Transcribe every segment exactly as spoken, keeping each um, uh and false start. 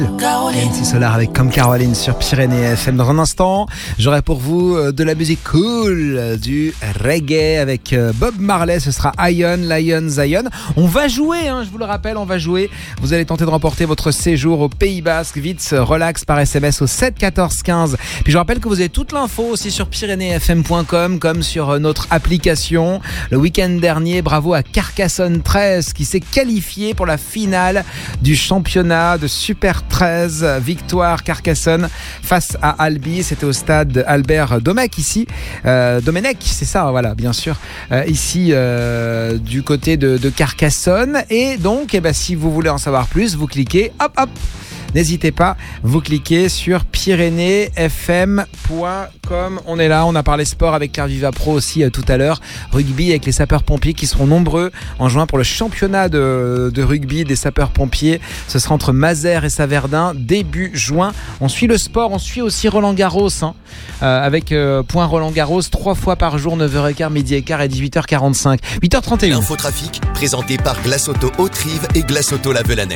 C'est Solar avec Comme Caroline sur Pyrénées F M. Dans un instant, j'aurai pour vous de la musique cool, du reggae avec Bob Marley. Ce sera Ion, Lion, Zion. On va jouer, hein, je vous le rappelle, on va jouer. Vous allez tenter de remporter votre séjour au Pays Basque. Vite, relax par S M S au sept quatorze quinze. Puis je rappelle que vous avez toute l'info aussi sur pyrénées f m point com comme sur notre application. Le week-end dernier, bravo à Carcassonne treize qui s'est qualifié pour la finale du championnat de Super treize. Victoire Carcassonne face à Albi. C'était au stade Albert Domecq ici. Euh, Domenech, c'est ça, voilà, bien sûr. Euh, ici, euh, du côté de, de Carcassonne. Et donc, eh ben, si vous voulez en savoir plus, vous cliquez, hop, hop. N'hésitez pas, vous cliquez sur pyrénées f m point com. On est là, on a parlé sport avec Claire Viva Pro aussi euh, tout à l'heure. Rugby avec les sapeurs-pompiers qui seront nombreux en juin pour le championnat de, de rugby des sapeurs-pompiers. Ce sera entre Mazères et Saverdin début juin. On suit le sport, on suit aussi Roland Garros hein, euh, avec euh, point Roland Garros trois fois par jour, neuf heures quinze, midi et quart et dix-huit heures quarante-cinq. huit heures trente et un. Infotrafic présenté par Glace Auto Haute-Rive et Glace Auto Lavelanais.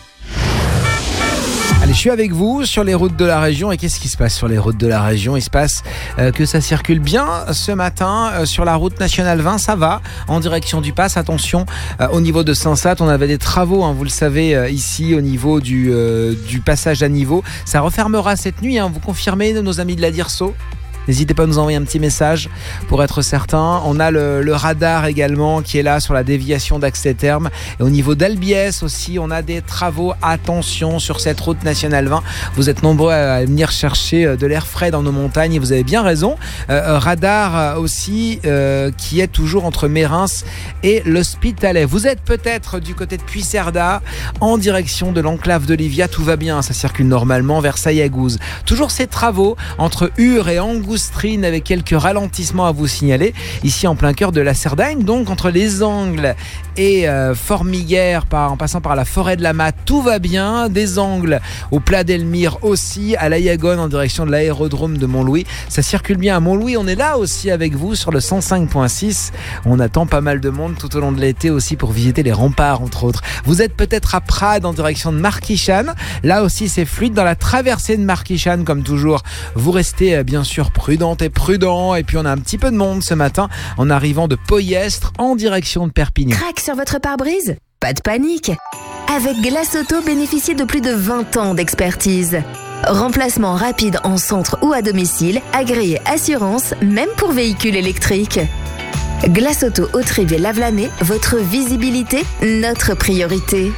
Allez, je suis avec vous sur les routes de la région. Et qu'est-ce qui se passe sur les routes de la région ? Il se passe euh, que ça circule bien ce matin euh, sur la route nationale vingt. Ça va en direction du Pass. Attention, euh, au niveau de Saint-Sath, on avait des travaux, hein, vous le savez, euh, ici au niveau du, euh, du passage à niveau. Ça refermera cette nuit, hein, vous confirmez, nos amis de la Dirso ? N'hésitez pas à nous envoyer un petit message pour être certain. On a le, le radar également qui est là sur la déviation d'Axet Terme. Et au niveau d'Albiès aussi, on a des travaux. Attention sur cette route nationale vingt. Vous êtes nombreux à venir chercher de l'air frais dans nos montagnes et vous avez bien raison. Euh, radar aussi euh, qui est toujours entre Mérins et l'Hospitalet. Vous êtes peut-être du côté de Puisserda en direction de l'enclave de Livia. Tout va bien, ça circule normalement vers Saillagouze. Toujours ces travaux entre Ur et Angoulême avec quelques ralentissements à vous signaler ici en plein cœur de la Cerdagne, donc entre les Angles et euh, Formiguères par, en passant par la forêt de la Matte, tout va bien. Des Angles au Plat d'Elmire aussi, à la Yagone en direction de l'aérodrome de Montlouis, ça circule bien à Montlouis. On est là aussi avec vous sur le cent cinq virgule six. On attend pas mal de monde tout au long de l'été aussi pour visiter les remparts entre autres. Vous êtes peut-être à Prades en direction de Marquichane, là aussi c'est fluide dans la traversée de Marquichane comme toujours. Vous restez euh, bien sûr prudente et prudent. Et puis on a un petit peu de monde ce matin en arrivant de Poyestre en direction de Perpignan. Crac sur votre pare-brise ? Pas de panique. Avec Glace Auto, bénéficiez de plus de vingt ans d'expertise. Remplacement rapide en centre ou à domicile, agréé assurance, même pour véhicules électriques. Glace Auto Haute-Rive et Lavelanais, votre visibilité, notre priorité.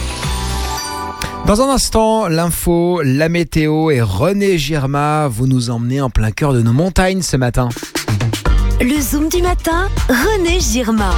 Dans un instant, l'info, la météo et René Girma, vous nous emmenez en plein cœur de nos montagnes ce matin. Le Zoom du matin, René Girma.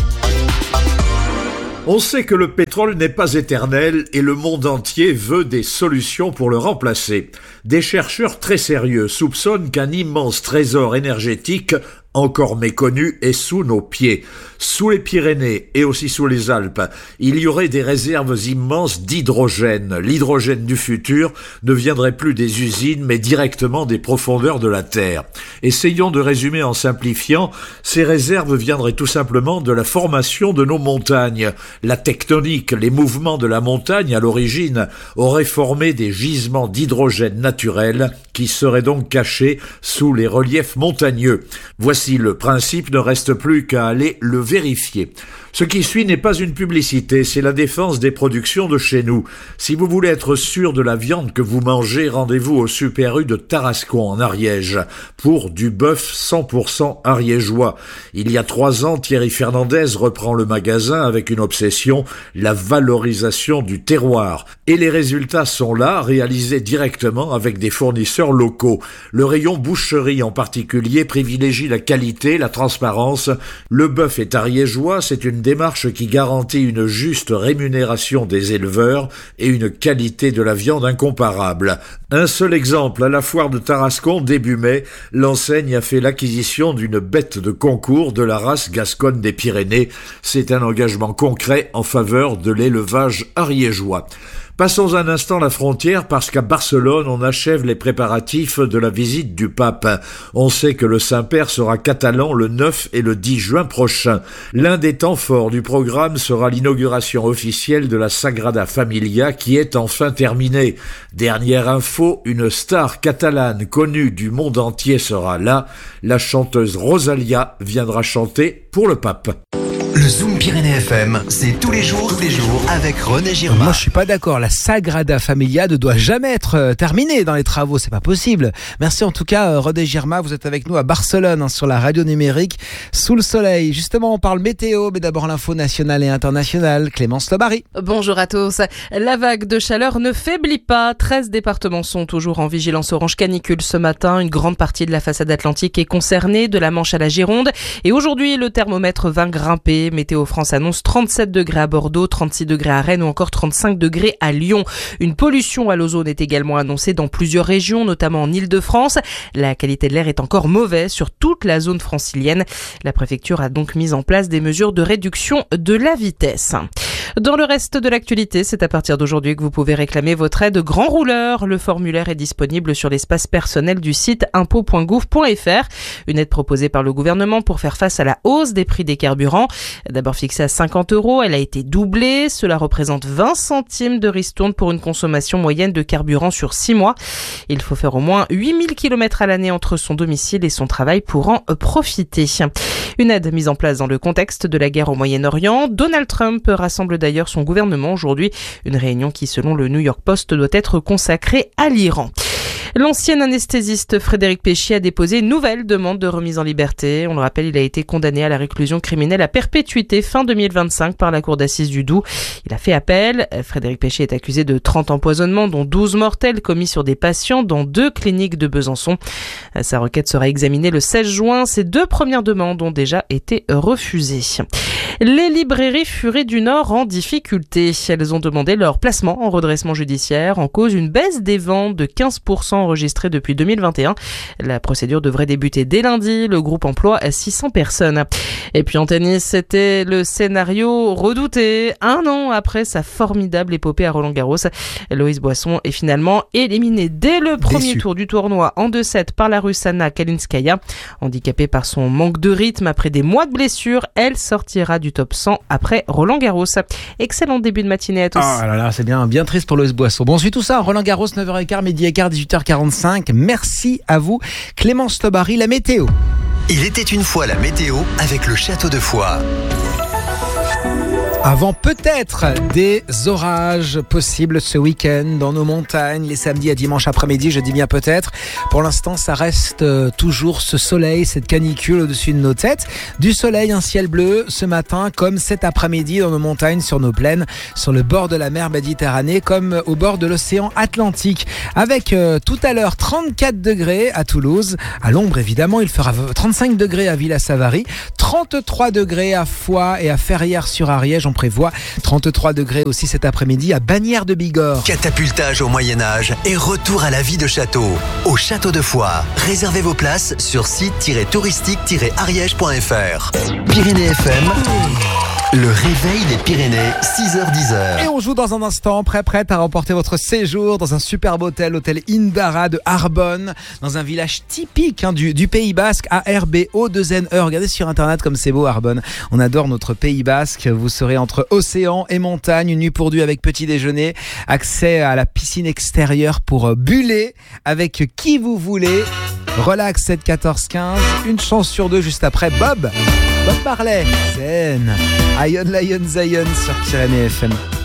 On sait que le pétrole n'est pas éternel et le monde entier veut des solutions pour le remplacer. Des chercheurs très sérieux soupçonnent qu'un immense trésor énergétique encore méconnu est sous nos pieds. Sous les Pyrénées et aussi sous les Alpes, il y aurait des réserves immenses d'hydrogène. L'hydrogène du futur ne viendrait plus des usines, mais directement des profondeurs de la Terre. Essayons de résumer en simplifiant, ces réserves viendraient tout simplement de la formation de nos montagnes. La tectonique, les mouvements de la montagne à l'origine, auraient formé des gisements d'hydrogène naturel qui seraient donc cachés sous les reliefs montagneux. Voici le principe, ne reste plus qu'à aller le vérifier. Ce qui suit n'est pas une publicité, c'est la défense des productions de chez nous. Si vous voulez être sûr de la viande que vous mangez, rendez-vous au Super U de Tarascon en Ariège pour du bœuf cent pour cent ariégeois. Il y a trois ans, Thierry Fernandez reprend le magasin avec une obsession, la valorisation du terroir. Et les résultats sont là, réalisés directement avec des fournisseurs locaux. Le rayon boucherie en particulier privilégie la qualité, la transparence. Le bœuf est ariégeois, c'est une démarche qui garantit une juste rémunération des éleveurs et une qualité de la viande incomparable. Un seul exemple, à la foire de Tarascon, début mai, l'enseigne a fait l'acquisition d'une bête de concours de la race gasconne des Pyrénées. C'est un engagement concret en faveur de l'élevage ariégeois. Passons un instant la frontière parce qu'à Barcelone, on achève les préparatifs de la visite du pape. On sait que le Saint-Père sera catalan le neuf et le dix juin prochain. L'un des temps forts du programme sera l'inauguration officielle de la Sagrada Familia qui est enfin terminée. Dernière info, une star catalane connue du monde entier sera là. La chanteuse Rosalia viendra chanter pour le pape. Le Zoom Pyrénées F M, c'est tous les jours, tous les jours avec René Girma. Moi, je suis pas d'accord. La Sagrada Familia ne doit jamais être euh, terminée dans les travaux. C'est pas possible. Merci en tout cas, euh, René Girma. Vous êtes avec nous à Barcelone, hein, sur la radio numérique, sous le soleil. Justement, on parle météo, mais d'abord l'info nationale et internationale. Clémence Lobary. Bonjour à tous. La vague de chaleur ne faiblit pas. treize départements sont toujours en vigilance orange canicule ce matin. Une grande partie de la façade atlantique est concernée, de la Manche à la Gironde. Et aujourd'hui, le thermomètre va grimper. Météo France annonce trente-sept degrés à Bordeaux, trente-six degrés à Rennes ou encore trente-cinq degrés à Lyon. Une pollution à l'ozone est également annoncée dans plusieurs régions, notamment en Île-de-France. La qualité de l'air est encore mauvaise sur toute la zone francilienne. La préfecture a donc mis en place des mesures de réduction de la vitesse. Dans le reste de l'actualité, c'est à partir d'aujourd'hui que vous pouvez réclamer votre aide grand rouleur. Le formulaire est disponible sur l'espace personnel du site impôt point gouv point f r. Une aide proposée par le gouvernement pour faire face à la hausse des prix des carburants. D'abord fixée à cinquante euros, elle a été doublée. Cela représente vingt centimes de ristourne pour une consommation moyenne de carburant sur six mois. Il faut faire au moins huit mille kilomètres à l'année entre son domicile et son travail pour en profiter. Une aide mise en place dans le contexte de la guerre au Moyen-Orient. Donald Trump rassemble d'ailleurs son gouvernement aujourd'hui. Une réunion qui, selon le New York Post, doit être consacrée à l'Iran. L'ancien anesthésiste Frédéric Péchier a déposé une nouvelle demande de remise en liberté. On le rappelle, il a été condamné à la réclusion criminelle à perpétuité fin deux mille vingt-cinq par la cour d'assises du Doubs. Il a fait appel. Frédéric Péchier est accusé de trente empoisonnements, dont douze mortels commis sur des patients dans deux cliniques de Besançon. Sa requête sera examinée le seize juin. Ces deux premières demandes ont déjà été refusées. Les librairies Furet du Nord en difficulté. Elles ont demandé leur placement en redressement judiciaire en cause une baisse des ventes de quinze pour cent enregistrée depuis deux mille vingt et un. La procédure devrait débuter dès lundi. Le groupe emploie six cents personnes. Et puis en tennis, c'était le scénario redouté. Un an après sa formidable épopée à Roland-Garros, Loïs Boisson est finalement éliminé dès le premier Déçu. tour du tournoi en deux sept par la Russe Anna Kalinskaya. Handicapée par son manque de rythme après des mois de blessure, elle sortira du top cent après Roland-Garros. Excellent début de matinée à tous. Oh là là, c'est bien, bien triste pour Loïs Boisson. Bon, on suit tout ça. Roland-Garros, neuf heures quinze, midi et quart, dix-huit heures quarante-cinq. Merci à vous. Clémence Lobary, la météo. Il était une fois la météo avec le Château de Foix. Avant peut-être des orages possibles ce week-end dans nos montagnes, les samedis à dimanche après-midi, je dis bien peut-être. Pour l'instant, ça reste toujours ce soleil, cette canicule au-dessus de nos têtes. Du soleil, un ciel bleu ce matin, comme cet après-midi dans nos montagnes, sur nos plaines, sur le bord de la mer Méditerranée, comme au bord de l'océan Atlantique. Avec euh, tout à l'heure trente-quatre degrés à Toulouse, à l'ombre évidemment, il fera trente-cinq degrés à Villa-Savary, trente-trois degrés à Foix et à Ferrières-sur-Ariège. On prévoit trente-trois degrés aussi cet après-midi à Bagnères de Bigorre. Catapultage au Moyen-Âge et retour à la vie de château. Au Château de Foix. Réservez vos places sur site touristique tiret ariège point f r. Pyrénées F M. Le réveil des Pyrénées, six heures dix. Et on joue dans un instant, prêt prête à remporter votre séjour dans un superbe hôtel, l'hôtel Indara de Arbonne, dans un village typique hein, du, du Pays Basque, A R B O deux N E. Regardez sur internet comme c'est beau Arbonne. On adore notre Pays Basque. Vous serez entre océan et montagne, une nuit pour deux avec petit déjeuner, accès à la piscine extérieure pour buller avec qui vous voulez. Relax sept quatorze quinze, une chance sur deux juste après Bob. Bob Marley, Zen, Ion Lion Zion sur Pyrénées F M.